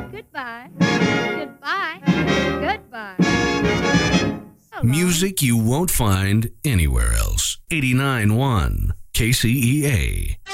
Goodbye. Goodbye. Goodbye. So long. Music you won't find anywhere else. 89.1 KCEA.